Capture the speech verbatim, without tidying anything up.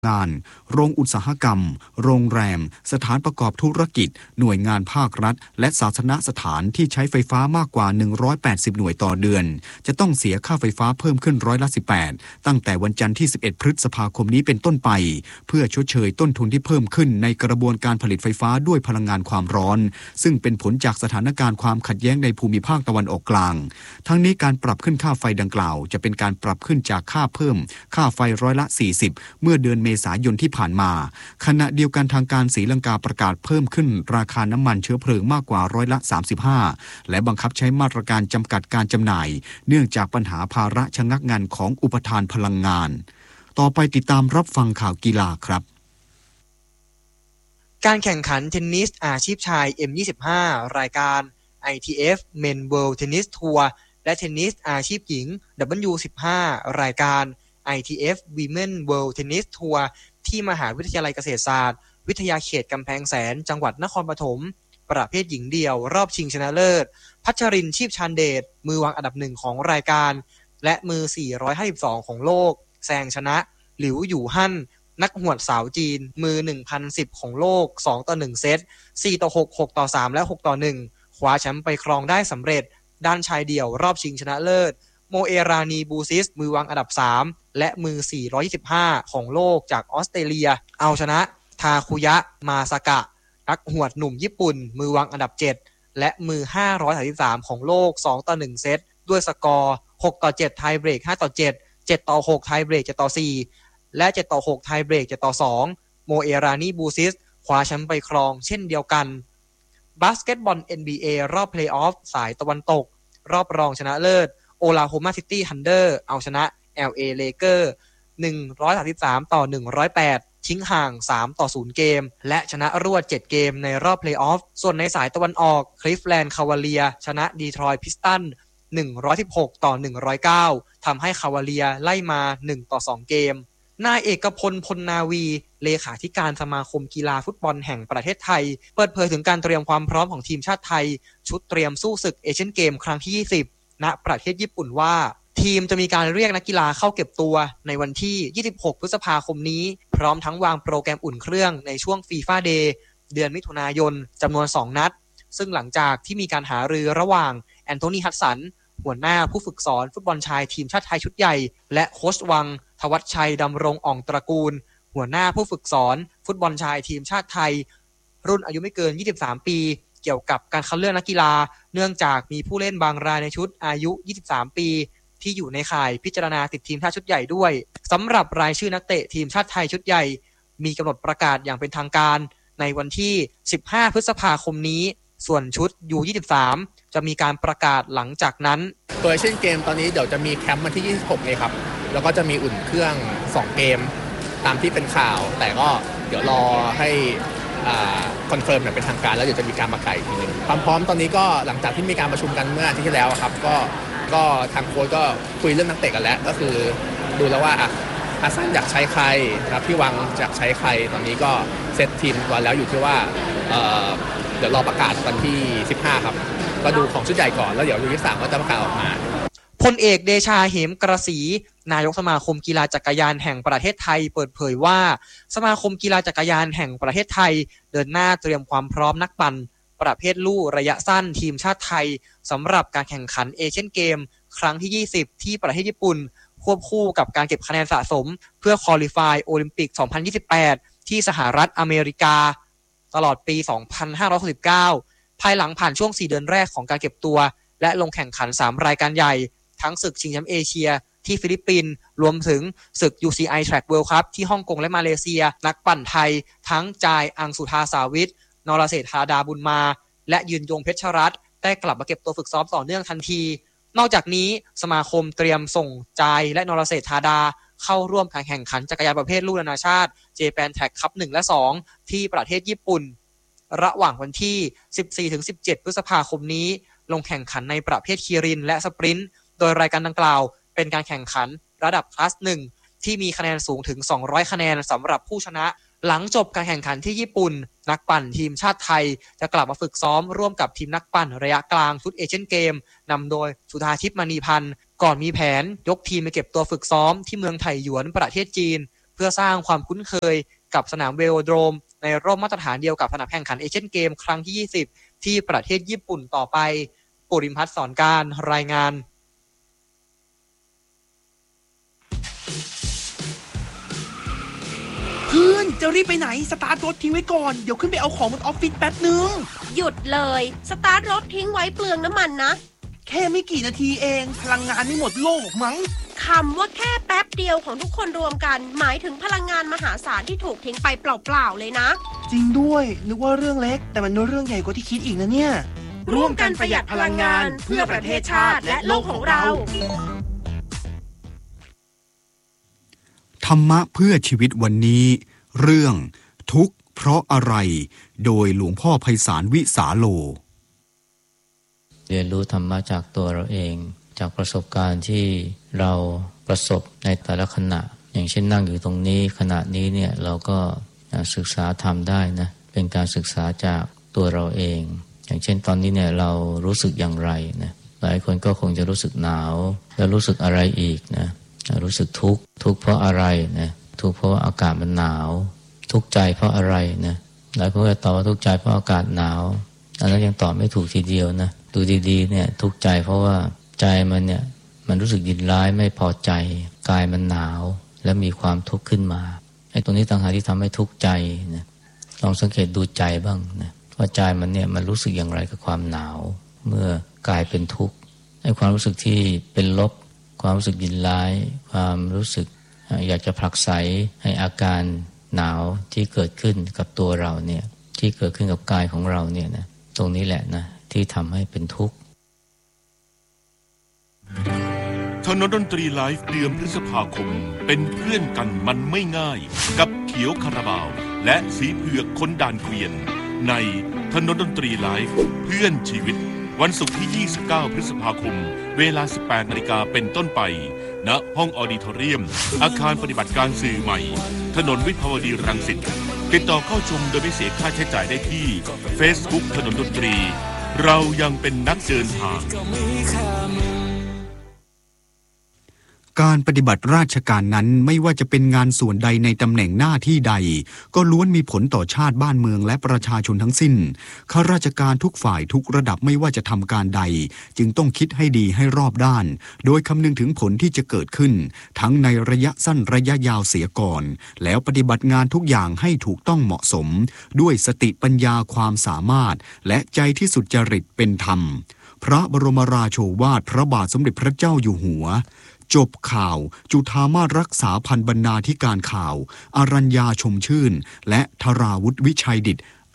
งานโรงอุตสาหกรรมโรงแรมสถานประกอบธุรกิจหน่วยงานภาครัฐและศาสนสถานที่ใช้ไฟฟ้ามากกว่าหนึ่งร้อยแปดสิบหน่วยต่อเดือนจะต้องเสียค่าไฟฟ้าเพิ่มขึ้นร้อยละสิบแปดตั้งแต่วันจันทร์ที่สิบเอ็ดพฤษภาคมนี้เป็นต้นไปเพื่อชดเชยต้นทุนที่เพิ่มขึ้นในกระบวนการผลิตไฟฟ้าด้วยพลังงานความร้อนซึ่งเป็นผลจากสถานการณ์ความขัดแย้งในภูมิภาคตะวันออกกลางทั้งนี้การปรับขึ้นค่าไฟดังกล่าวจะเป็นการปรับขึ้นจากค่าเพิ่มค่าไฟร้อยละสี่สิบเมื่อเดือนเมษายนที่ผ่านมาขณะเดียวกันทางการศรีลังกาประกาศเพิ่มขึ้นราคาน้ำมันเชื้อเพลิงมากกว่าร้อยละสามสิบห้าและบังคับใช้มาตรการจำกัดการจำหน่ายเนื่องจากปัญหาภาระชะงักงันของอุปทานพลังงานต่อไปติดตามรับฟังข่าวกีฬาครับการแข่งขันเทนนิสอาชีพชาย เอ็ม ยี่สิบห้า รายการ ไอ ที เอฟ Men World Tennis Tour และเทนนิสอาชีพหญิง ดับเบิลยู สิบห้า รายการ ไอ ที เอฟ Women World Tennis Tour ที่มหาวิทยาลัยเกษตรศาสตร์วิทยาเขตกำแพงแสนจังหวัดนครปฐมประเภทหญิงเดี่ยวรอบชิงชนะเลิศพัชรินทร์ชีพชานเดชมือวางอันดับหนึ่งของรายการและมือสี่ร้อยห้าสิบสองของโลกแซงชนะหลิวหยู่ฮั่นนักหวดสาวจีนมือ หนึ่งพันสิบ ของโลกสองต่อหนึ่งเซตสี่ต่อหก หกต่อสามและหกต่อหนึ่งคว้าแชมป์ไปครองได้สำเร็จด้านชายเดี่ยวรอบชิงชนะเลิศโมเอรานีบูซิสมือวางอันดับสามและมือสี่ร้อยยี่สิบห้าของโลกจากออสเตรเลียเอาชนะทาคุยะมาซากะนักหวดหนุ่มญี่ปุ่นมือวางอันดับเจ็ดและมือห้าร้อยสามสิบสามของโลกสองต่อหนึ่งเซตด้วยสกอร์หกต่อเจ็ดไทยเบรกห้าต่อเจ็ด เจ็ดต่อหกไทยเบรกเจ็ดต่อสี่และเจ็ดต่อหกไทยเบรกเจ็ดต่อสองโมเอรานีบูซิสคว้าแชมป์ไปครองเช่นเดียวกันบาสเกตบอล เอ็น บี เอ รอบเพลย์ออฟสายตะวันตกรอบรองชนะเลิศโอลาโฮมาซิตี้ฮันเดอร์เอาชนะ แอล เอ Lakers หนึ่งร้อยสามสิบสามต่อหนึ่งร้อยแปดทิ้งห่างสามต่อศูนย์เกมและชนะรวดเจ็ดเกมในรอบเพลย์ออฟส่วนในสายตะวันออกคลิฟแลนด์คาวาเลียชนะดีทรอยต์พิสตันหนึ่งร้อยสิบหกต่อหนึ่งร้อยเก้าทำให้คาวาเลียไล่มาหนึ่งต่อสองเกมนายเอกพลพลนาวีเลขาธิการสมาคมกีฬาฟุตบอลแห่งประเทศไทยเปิดเผยถึงการเตรียมความพร้อมของทีมชาติไทยชุดเตรียมสู้ศึกเอเชียนเกมครั้งที่ยี่สิบณประเทศญี่ปุ่นว่าทีมจะมีการเรียกนักกีฬาเข้าเก็บตัวในวันที่ยี่สิบหกพฤษภาคมนี้พร้อมทั้งวางโปรแกรมอุ่นเครื่องในช่วงฟีฟ่าเดย์เดือนมิถุนายนจำนวนสองนัดซึ่งหลังจากที่มีการหารือระหว่างแอนโทนีฮัดสันหัวหน้าผู้ฝึกสอนฟุตบอลชายทีมชาติไทยชุดใหญ่และโค้ชวังทวัชชัยดำรงอ่องตระกูลหัวหน้าผู้ฝึกสอนฟุตบอลชายทีมชาติไทยรุ่นอายุไม่เกินยี่สิบสามปีเกี่ยวกับการคัดเลือกนักกีฬาเนื่องจากมีผู้เล่นบางรายในชุดอายุยี่สิบสามปีที่อยู่ในข่ายพิจารณาติดทีมชาติชุดใหญ่ด้วยสำหรับรายชื่อนักเตะทีมชาติไทยชุดใหญ่มีกำหนดประกาศอย่างเป็นทางการในวันที่สิบห้าพฤษภาคมนี้ส่วนชุด ยู ยี่สิบสาม จะมีการประกาศหลังจากนั้นโดยเช่นเกมตอนนี้เดี๋ยวจะมีแคมป์วันที่ยี่สิบหกเลยครับแล้วก็จะมีอุ่นเครื่องสองเกมตามที่เป็นข่าวแต่ก็เดี๋ยวรอให้อ่าคอนเฟิร์มอย่างเป็นทางการแล้วเดี๋ยวจะมีการประกาศอีกทีนึงความพร้อมตอนนี้ก็หลังจากที่มีการประชุมกันเมื่ออาทิตย์ที่แล้วครับก็ก็ทางโค้ชก็คุยเรื่องนักเตะกันแล้วก็คือดูแล้วว่าอ่ะอาซันอยากใช้ใครครับพี่วังอยากใช้ใครตอนนี้ก็เซตทีมก่อนแล้วอยู่ที่ว่าเอ่อเดี๋ยวรอประกาศวันที่สิบห้าครับก็ดูของชุดใหญ่ก่อนแล้วเดี๋ยวยูยี่สิบสามก็จะประกาศออกมาพลเอกเดชาเหมกระสีนายกสมาคมกีฬาจักรยานแห่งประเทศไทยเปิดเผยว่าสมาคมกีฬาจักรยานแห่งประเทศไทยเดินหน้าเตรียมความพร้อมนักปั่นประเภทลู่ระยะสั้นทีมชาติไทยสำหรับการแข่งขันเอเชียนเกมครั้งที่ยี่สิบที่ประเทศญี่ปุ่นควบคู่กับการเก็บคะแนนสะสมเพื่อควอลิฟายโอลิมปิกสองพันยี่สิบแปดที่สหรัฐอเมริกาตลอดปีสองพันห้าร้อยหกสิบเก้าภายหลังผ่านช่วงสี่เดือนแรกของการเก็บตัวและลงแข่งขันสามรายการใหญ่ทั้งศึกชิงแชมป์เอเชียที่ฟิลิปปินส์รวมถึงศึก ยู ซี ไอ Track World Cup ที่ฮ่องกงและมาเลเซียนักปั่นไทยทั้งจายอังสุธาสาวิทนรเศรษฐาดาบุญมาและยืนยงเพชรรัตน์ได้กลับมาเก็บตัวฝึกซ้อมต่อเนื่องทันทีนอกจากนี้สมาคมเตรียมส่งจายและนรเศรษฐาดาเข้าร่วมการแข่งขันจักรยานประเภทลู่นานาชาติ Japan Track Cup หนึ่งและสองที่ประเทศญี่ปุ่นระหว่างวันที่ สิบสี่ถึงสิบเจ็ด พฤษภาคมนี้ลงแข่งขันในประเภทคีรินและสปรินต์โดยรายการดังกล่าวเป็นการแข่งขันระดับคลาสหนึ่งที่มีคะแนนสูงถึงสองร้อยคะแนนสำหรับผู้ชนะหลังจบการแข่งขันที่ญี่ปุ่นนักปั่นทีมชาติไทยจะกลับมาฝึกซ้อมร่วมกับทีมนักปั่นระยะกลางชุดเอเชียนเกมนำโดยสุธาทิพย์มณีพันธ์ก่อนมีแผนยกทีมไปเก็บตัวฝึกซ้อมที่เมืองไถหยวนประเทศจีนเพื่อสร้างความคุ้นเคยกับสนามเวโลโดรมในรอบมาตรฐานเดียวกับสนามแข่งขันเอเชียนเกมครั้งที่ยี่สิบที่ประเทศญี่ปุ่นต่อไปปุริมพัฒน์สอนการรายงานเพื่อนจะรีบไปไหนสตาร์ทรถทิ้งไว้ก่อนเดี๋ยวขึ้นไปเอาของบนออฟฟิศแป๊บนึงหยุดเลยสตาร์ทรถทิ้งไว้เปลืองน้ำมันนะแค่ไม่กี่นาทีเองพลังงานไม่หมดโลกมั้งคำว่าแค่แป๊บเดียวของทุกคนรวมกันหมายถึงพลังงานมหาศาลที่ถูกทิ้งไปเปล่าๆเลยนะจริงด้วยนึกว่าเรื่องเล็กแต่มันเรื่องใหญ่กว่าที่คิดอีกนะเนี่ยร่วมกันประหยัดพลังงานเพื่อประเทศชาติและโลกของเราธรรมะเพื่อชีวิตวันนี้เรื่องทุกข์เพราะอะไรโดยหลวงพ่อไพศาลวิสาโลเรียนรู้ธรรมะจากตัวเราเองจากประสบการณ์ที่เราประสบในแต่ละขณะอย่างเช่นนั่งอยู่ตรงนี้ขณะนี้เนี่ยเราก็ศึกษาธรรมได้นะเป็นการศึกษาจากตัวเราเองอย่างเช่นตอนนี้เนี่ยเรารู้สึกอย่างไรนะหลายคนก็คงจะรู้สึกหนาวแล้วรู้สึกอะไรอีกนะรู้สึกทุกข์ทุกข์เพราะอะไรนะทุกข์เพราะว่าอากาศมันหนาวทุกข์ใจเพราะอะไรนะหลายคนก็ตอบว่าทุกข์ใจเพราะอากาศหนาวอันนั้นยังตอบไม่ถูกทีเดียวนะดูดีๆเนี่ยทุกข์ใจเพราะว่าใจมันเนี่ยมันรู้สึกยินร้ายไม่พอใจกายมันหนาวและมีความทุกข์ขึ้นมาไอ้ตรงนี้ต่างหากที่ทำให้ทุกข์ใจนะลองสังเกตดูใจบ้างนะว่าใจมันเนี่ยมันรู้สึกอย่างไรกับความหนาวเมื่อกายเป็นทุกข์ไอ้ความรู้สึกที่เป็นลบความรู้สึกยินร้ายความรู้สึกอยากจะผลักไสให้อาการหนาวที่เกิดขึ้นกับตัวเราเนี่ยที่เกิดขึ้นกับกายของเราเนี่ยนะตรงนี้แหละนะที่ทำให้เป็นทุกข์ถนนดนตรีไลฟ์เดือนพฤษภาคมเป็นเพื่อนกันมันไม่ง่ายกับเขียวคาราบาวและสีเผือกคนด่านเกวียนในถนนดนตรีไลฟ์เพื่อนชีวิตวันศุกร์ที่ยี่สิบเก้าพฤษภาคมเวลา สิบแปดนาฬิกาเป็นต้นไปณห้องออดิทอเรียมอาคารปฏิบัติการสื่อใหม่ถนนวิภาวดีรังสิตติดต่อเข้าชมโดยไม่เสียค่าใช้จ่ายได้ที่ Facebook ถนนดนตรีเรายังเป็นนักเดินทางการปฏิบัติราชการนั้นไม่ว่าจะเป็นงานส่วนใดในตำแหน่งหน้าที่ใดก็ล้วนมีผลต่อชาติบ้านเมืองและประชาชนทั้งสิ้นข้าราชการทุกฝ่ายทุกระดับไม่ว่าจะทำการใดจึงต้องคิดให้ดีให้รอบด้านโดยคำนึงถึงผลที่จะเกิดขึ้นทั้งในระยะสั้นระยะยาวเสียก่อนแล้วปฏิบัติงานทุกอย่างให้ถูกต้องเหมาะสมด้วยสติปัญญาความสามารถและใจที่สุจริตเป็นธรรมพระบรมราโชวาทพระบาทสมเด็จพระเจ้าอยู่หัวจบข่าวจุฑามาสรักษาพันบรรณาธิการข่าวอรัญญาชมชื่นและธราวุฒิวิชัยดิษฐ์